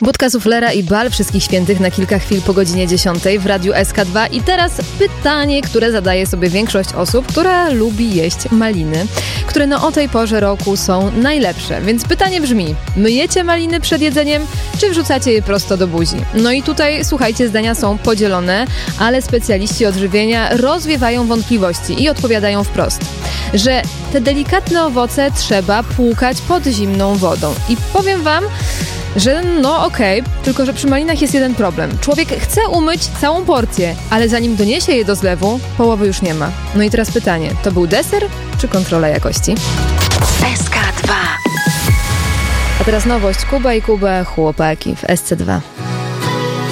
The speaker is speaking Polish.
Budka suflera i bal wszystkich świętych na kilka chwil po godzinie 10 w Radiu SK2. I teraz pytanie, które zadaje sobie większość osób, która lubi jeść maliny, które o tej porze roku są najlepsze. Więc pytanie brzmi, myjecie maliny przed jedzeniem, czy wrzucacie je prosto do buzi? No i tutaj, słuchajcie, zdania są podzielone, ale specjaliści odżywienia rozwiewają wątpliwości i odpowiadają wprost, że te delikatne owoce trzeba płukać pod zimną wodą. I powiem wam, że tylko że przy malinach jest jeden problem. Człowiek chce umyć całą porcję, ale zanim doniesie je do zlewu, połowy już nie ma. No i teraz pytanie, to był deser czy kontrola jakości? SK2. A teraz nowość, Kuba i Kuba, chłopaki w SC2.